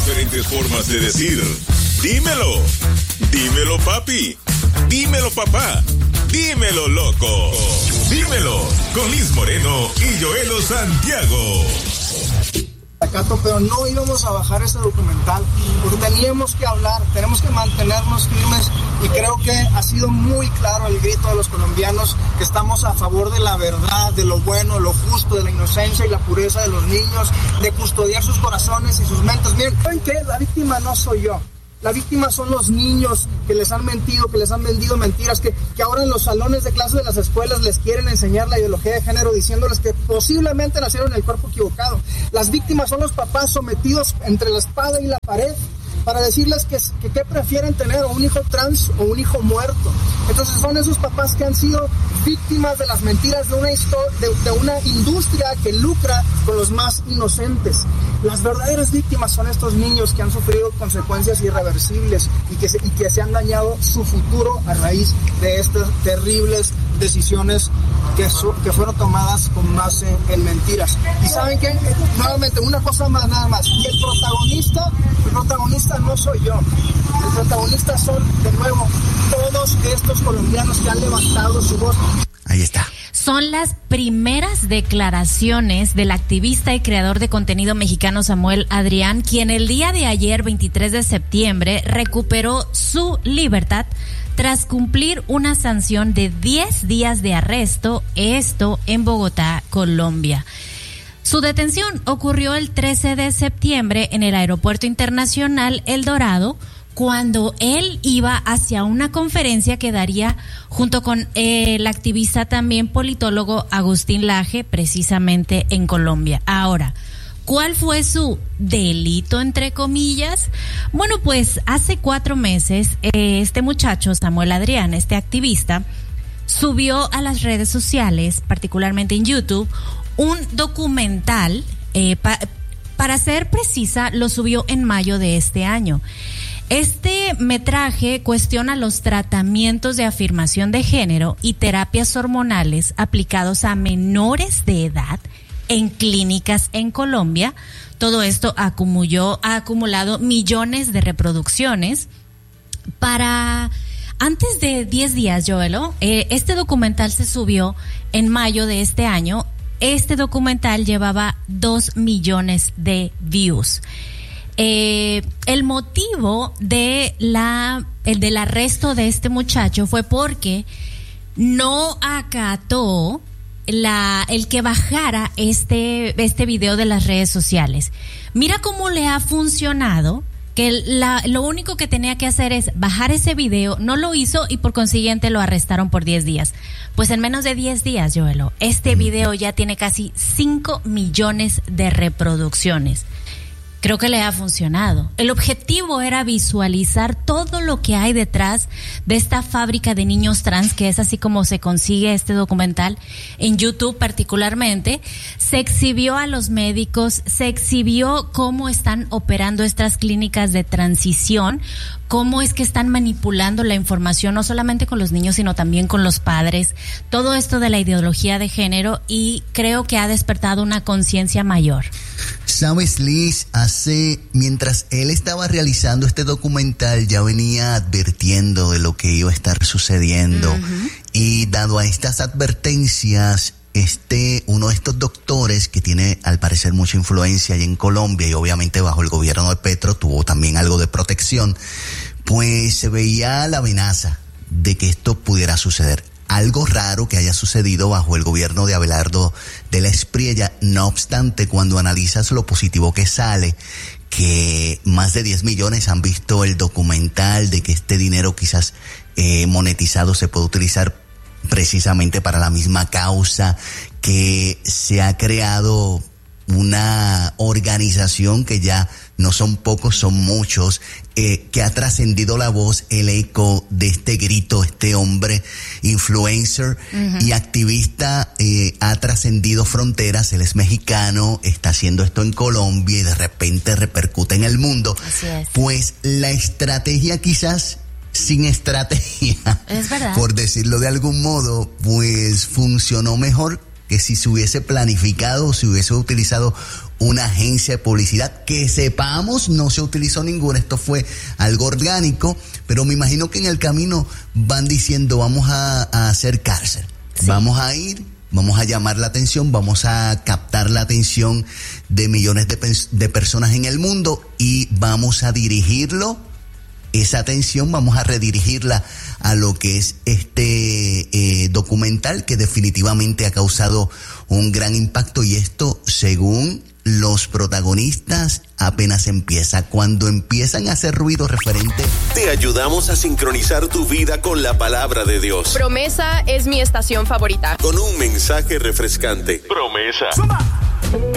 diferentes formas de decir dímelo. Dímelo, papi. Dímelo, papá. Dímelo, loco. Dímelo con Liz Moreno y Joelo Santiago. Pero no íbamos a bajar ese documental porque teníamos que hablar, tenemos que mantenernos firmes, y creo que ha sido muy claro el grito de los colombianos que estamos a favor de la verdad, de lo bueno, lo justo, de la inocencia y la pureza de los niños, de custodiar sus corazones y sus mentes. Miren, ¿saben qué? La víctima no soy yo. La víctima son los niños que les han mentido, que les han vendido mentiras, que ahora en los salones de clase de las escuelas les quieren enseñar la ideología de género diciéndoles que posiblemente nacieron en el cuerpo equivocado. Las víctimas son los papás sometidos entre la espada y la pared para decirles que prefieren tener, un hijo trans o un hijo muerto. Entonces son esos papás que han sido víctimas de las mentiras de una industria que lucra con los más inocentes. Las verdaderas víctimas son estos niños que han sufrido consecuencias irreversibles y que se han dañado su futuro a raíz de estas terribles decisiones que fueron tomadas con base en mentiras. Y ¿saben qué? Nuevamente, una cosa más, nada más. Y el protagonista no soy yo. El protagonista son, de nuevo, todos estos colombianos que han levantado su voz. Ahí está. Son las primeras declaraciones del activista y creador de contenido mexicano Samuel Adrián, quien el día de ayer, 23 de septiembre, recuperó su libertad tras cumplir una sanción de 10 días de arresto, esto en Bogotá, Colombia. Su detención ocurrió el 13 de septiembre en el Aeropuerto Internacional El Dorado, cuando él iba hacia una conferencia que daría junto con el activista también politólogo Agustín Laje, precisamente en Colombia. Ahora, ¿cuál fue su delito, entre comillas? Bueno, pues hace 4 meses este muchacho, Samuel Adrián, este activista, subió a las redes sociales, particularmente en YouTube, un documental, para ser precisa, lo subió en mayo de este año. Este metraje cuestiona los tratamientos de afirmación de género y terapias hormonales aplicados a menores de edad en clínicas en Colombia. Todo esto ha acumulado millones de reproducciones. Antes de 10 días, Joelo, este documental se subió en mayo de este año. Este documental llevaba 2 millones de views. El motivo del arresto de este muchacho fue porque no acató el que bajara este video de las redes sociales. Mira cómo le ha funcionado, que lo único que tenía que hacer es bajar ese video, no lo hizo y por consiguiente lo arrestaron por 10 días. Pues en menos de 10 días, Joelo, este video ya tiene casi 5 millones de reproducciones. Creo que le ha funcionado. El objetivo era visualizar todo lo que hay detrás de esta fábrica de niños trans, que es así como se consigue este documental en YouTube particularmente. Se exhibió a los médicos, se exhibió cómo están operando estas clínicas de transición, cómo es que están manipulando la información, no solamente con los niños, sino también con los padres. Todo esto de la ideología de género, y creo que ha despertado una conciencia mayor. Sabes, Liz, mientras él estaba realizando este documental, ya venía advirtiendo de lo que iba a estar sucediendo. Uh-huh. Y dado a estas advertencias, uno de estos doctores que tiene al parecer mucha influencia allá en Colombia y obviamente bajo el gobierno de Petro tuvo también algo de protección, pues se veía la amenaza de que esto pudiera suceder. Algo raro que haya sucedido bajo el gobierno de Abelardo de la Espriella. No obstante, cuando analizas lo positivo que sale, que más de 10 millones han visto el documental, de que este dinero quizás monetizado se puede utilizar precisamente para la misma causa, que se ha creado una organización que ya no son pocos, son muchos, que ha trascendido la voz, el eco de este grito. Este hombre influencer y activista ha trascendido fronteras. Él es mexicano, está haciendo esto en Colombia y de repente repercute en el mundo. Así es. Pues la estrategia, quizás sin estrategia, es verdad, por decirlo de algún modo, pues funcionó mejor que si se hubiese planificado o si hubiese utilizado una agencia de publicidad. Que sepamos, no se utilizó ninguna, esto fue algo orgánico, pero me imagino que en el camino van diciendo, vamos a hacer cárcel, sí. Vamos a ir, vamos a llamar la atención, vamos a captar la atención de millones de personas en el mundo y vamos a dirigirlo, esa atención vamos a redirigirla a lo que es este documental que definitivamente ha causado un gran impacto, y esto según los protagonistas apenas empieza. Cuando empiezan a hacer ruido referente, te ayudamos a sincronizar tu vida con la palabra de Dios. Promesa es mi estación favorita. Con un mensaje refrescante. Promesa.